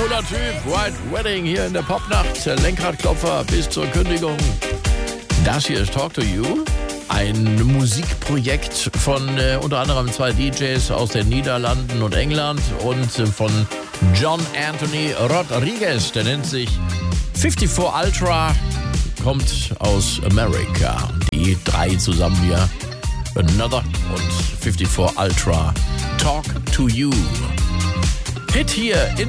Cooler Typ, White Wedding hier in der Popnacht. Lenkradklopfer bis zur Kündigung. Das hier ist Talk to You. Ein Musikprojekt von unter anderem 2 DJs aus den Niederlanden und England und von John Anthony Rodriguez. Der nennt sich 54 Ultra, kommt aus Amerika. Die 3 zusammen hier. Another und 54 Ultra. Talk to You. Hit hier in